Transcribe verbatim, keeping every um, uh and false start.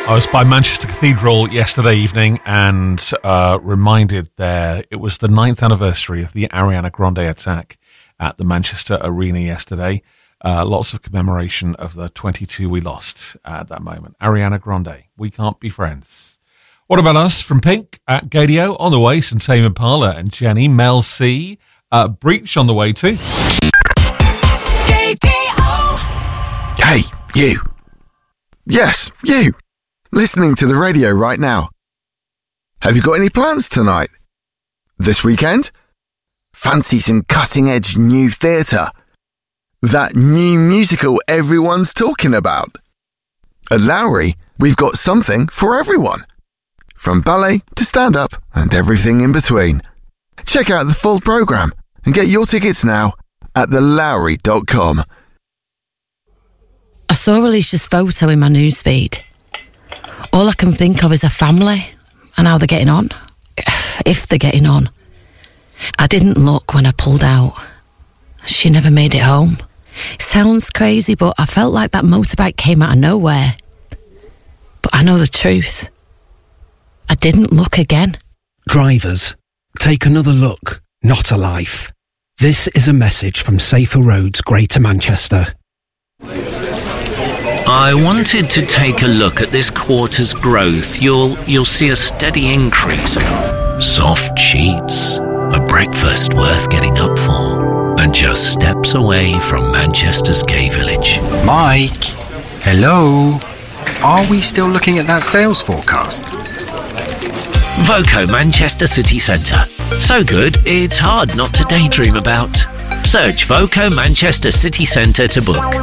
I was by Manchester Cathedral yesterday evening and uh, reminded there it was the ninth anniversary of the Ariana Grande attack at the Manchester Arena yesterday. Uh, lots of commemoration of the twenty-two we lost at that moment. Ariana Grande, We Can't Be Friends. What about us from Pink at Gadio on the way? Some Tame Impala and Jenny, Mel C, uh, Breach on the way too. Hey, you. Yes, you. Listening to the radio right now. Have you got any plans tonight? This weekend? Fancy some cutting-edge new theatre? That new musical everyone's talking about? At Lowry, we've got something for everyone. From ballet to stand-up and everything in between. Check out the full programme and get your tickets now at the lowry dot com. I saw Alicia's photo in my newsfeed. All I can think of is her family and how they're getting on. If they're getting on. I didn't look when I pulled out. She never made it home. Sounds crazy, but I felt like that motorbike came out of nowhere. But I know the truth. I didn't look again. Drivers, take another look, not a life. This is a message from Safer Roads, Greater Manchester. I wanted to take a look at this quarter's growth. You'll you'll see a steady increase. Soft sheets, a breakfast worth getting up for, and just steps away from Manchester's gay village. Mike, hello. Are we still looking at that sales forecast? Voco Manchester City Centre. So good, it's hard not to daydream about. Search Voco Manchester City Centre to book.